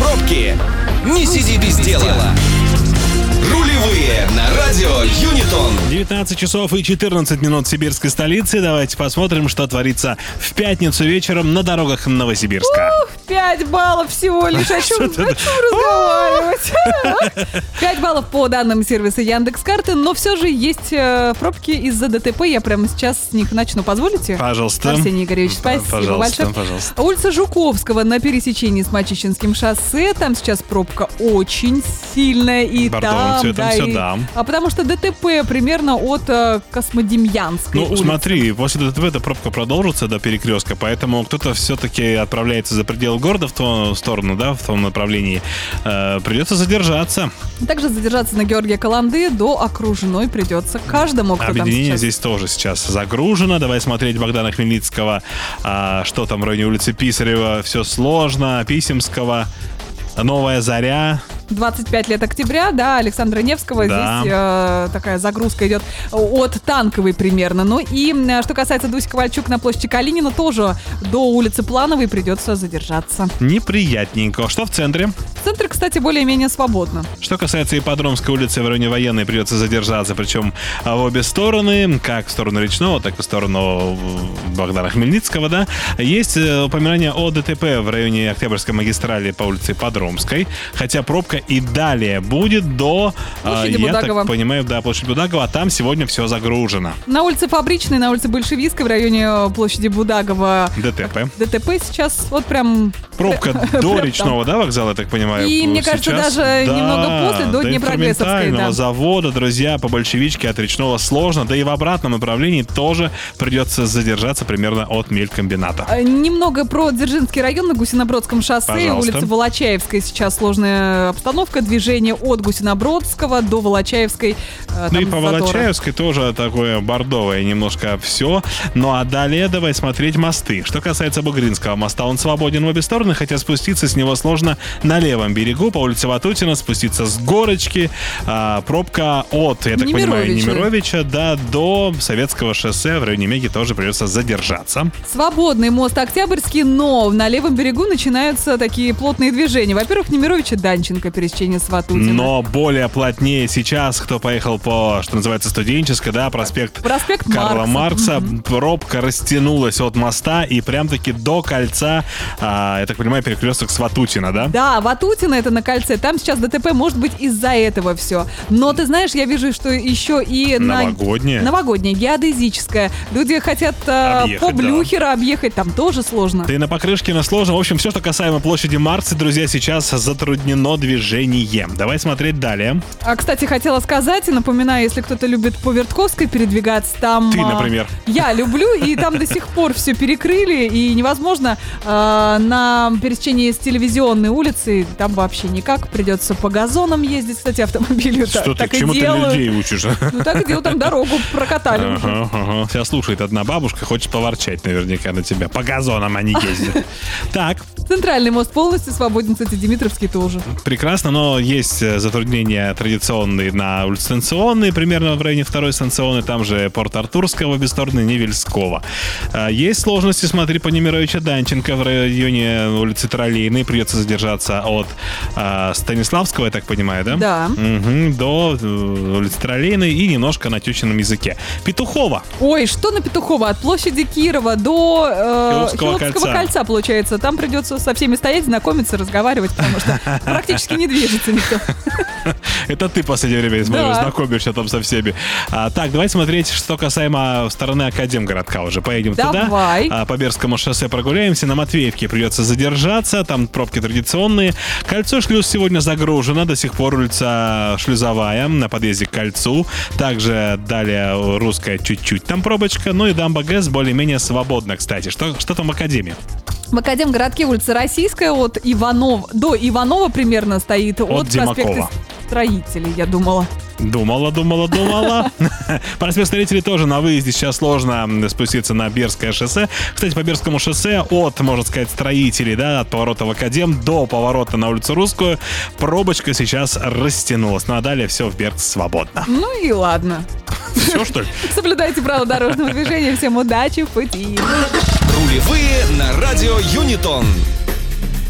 пробки. Не сиди без дела. Рулевые на радио Юнитон. 19 часов и 14 минут в сибирской столице. Давайте посмотрим, что творится в пятницу вечером на дорогах Новосибирска. 5 баллов всего лишь. О чем разговаривать? 5 баллов по данным сервиса Яндекс.Карты, но все же есть пробки из-за ДТП. Я прямо сейчас с них начну. Позволите? Пожалуйста. Арсений Игоревич, спасибо большое. Пожалуйста. Улица Жуковского на пересечении с Мачищинским шоссе. Там сейчас пробка очень сильная. И бордовым цветом все дам. Потому что ДТП примерно от Космодемьянской улицы. Смотри, после ДТП эта пробка продолжится до перекрестка, поэтому кто-то все-таки отправляется за пределы города в ту сторону, да, в том направлении. Придется задержаться. Также задержаться на Георгия Каланды до Окружной придется каждому, кто Объединение там сейчас. здесь тоже сейчас загружено. Давай смотреть Богдана Хмельницкого, что там в районе улицы Писарева. Все сложно. Писемского. Новая Заря. 25 лет октября, да, Александра Невского. Да. Здесь такая загрузка идет от Танковой примерно. Ну и что касается Дуси Ковальчук на площади Калинина, тоже до улицы Плановой придется задержаться. Неприятненько. Что в центре? В центре, кстати, более-менее свободно. Что касается Ипподромской улицы в районе Военной, придется задержаться, причем в обе стороны, как в сторону Речного, так и в сторону Богдана Хмельницкого, да. Есть упоминание о ДТП в районе Октябрьской магистрали по улице Ипподромской, хотя пробка и далее будет до, площади я Будагова. так понимаю, да, площадь Будагова, а там сегодня все загружено. На улице Фабричной, на улице Большевистской, в районе площади Будагова ДТП сейчас вот прям... Пробка до Речного, да, вокзала, я так понимаю? И, мне кажется, сейчас, даже немного после, до Днепрогэссовской, да. Завода, друзья, по Большевичке от Речного сложно, да и в обратном направлении тоже придется задержаться примерно от мелькомбината. Немного про Дзержинский район на Гусинобродском шоссе. Пожалуйста. Улица Волочаевская сейчас сложная обстановка. Движение от Гусинобродского до Волочаевской. Ну и по Волочаевской тоже такое бордовое немножко все. Ну а далее давай смотреть мосты. Что касается Бугринского моста, он свободен в обе стороны, хотя спуститься с него сложно на левом берегу. По улице Ватутина спуститься с горочки. Пробка от, я так понимаю, Немировича, да, до Советского шоссе в районе Меги тоже придется задержаться. Свободный мост Октябрьский, но на левом берегу начинаются такие плотные движения. Во-первых, Немировича Данченко, пересечение с Ватутина. Но более плотнее сейчас, кто поехал по, что называется, Студенческой, да, проспект Карла Маркса. Пробка растянулась от моста и прям-таки до кольца, я так понимаю, перекресток с Ватутина, да? Да, Ватутина это на кольце. Там сейчас ДТП может быть из-за этого все. Но ты знаешь, я вижу, что еще и новогодняя, геодезическая. Люди хотят по Блюхера объехать, там тоже сложно. Да и на Покрышкина сложно. В общем, все, что касаемо площади Маркса, друзья, сейчас затруднено движение. Давай смотреть далее. Кстати, хотела сказать, напоминаю, если кто-то любит по Вертковской передвигаться, там... Ты, например. Я люблю, и там до сих пор все перекрыли, и невозможно на пересечении с Телевизионной улицей, там вообще никак, придется по газонам ездить, кстати, автомобилю. Что так ты, и чему делают. ты людей учишь? Ну так и делают, там дорогу прокатали уже. Тебя слушает одна бабушка, хочет поворчать наверняка на тебя. По газонам они ездят. Так. Центральный мост полностью свободен, кстати, Димитровский тоже. Прекрасно, но есть затруднения традиционные на улице Станционной, примерно в районе 2-й Станционной, там же Порт-Артурского, в обе стороны Невельского. Есть сложности, смотри, по Немировича Данченко в районе улицы Троллейной, придется задержаться от Станиславского, я так понимаю, да? Да. До улицы Троллейной и немножко на тетином языке. Петухова. Ой, что на Петухова? От площади Кирова до Хиловского кольца, получается. Там придется со всеми стоять, знакомиться, разговаривать, потому что практически не движется никто. Это ты в последнее время, смотрю, знакомишься там со всеми. Так, давай смотреть, что касаемо стороны Академгородка уже. Поедем туда. По Бердскому шоссе прогуляемся. На Матвеевке придется задержаться. Там пробки традиционные. Кольцо шлюз сегодня загружено. До сих пор улица Шлюзовая на подъезде к кольцу. Также далее Русская чуть-чуть. Там пробочка. Ну и дамба ГЭС более-менее свободна, кстати. Что там в Академии? В Академгородке улица Российская от Иванова до Иванова примерно стоит. От проспекта Строителей, я думала. Думала. Проспект Строителей тоже на выезде сейчас сложно спуститься на Бердское шоссе. Кстати, по Бердскому шоссе от, можно сказать, Строителей, да, от поворота в Академ до поворота на улицу Русскую пробочка сейчас растянулась. Ну а далее все в Бердске свободно. Ну и ладно. Все, что ли? Соблюдайте правила дорожного движения. Всем удачи в пути. Рулевые на радио Юнитон.